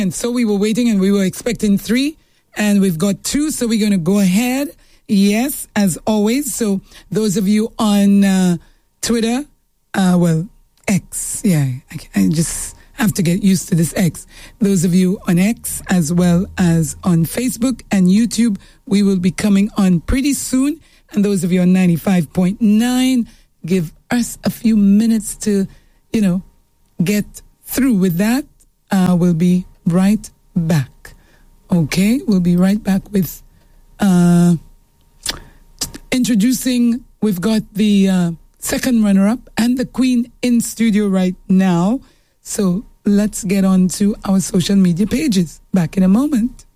And so we were waiting and we were expecting 3. And we've got 2. So we're going to go ahead. Yes, as always. So those of you on Twitter, X. Yeah, I just have to get used to this X. Those of you on X as well as on Facebook and YouTube, we will be coming on pretty soon. And those of you on 95.9, give us a few minutes to, get through with that. We'll be right back. Okay, we'll be right back with introducing, we've got the second runner-up and the Queen in studio right now. So let's get on to our social media pages. Back in a moment.